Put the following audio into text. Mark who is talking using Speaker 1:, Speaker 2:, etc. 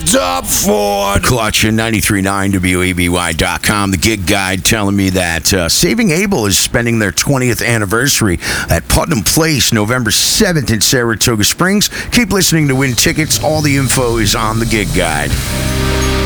Speaker 1: revved up Ford.
Speaker 2: Clutch and 93.9 WABY.com. The gig guide telling me that Saving Abel is spending their 20th anniversary at Putnam Place, November 7th in Saratoga Springs. Keep listening to win tickets. All the info is on the gig guide.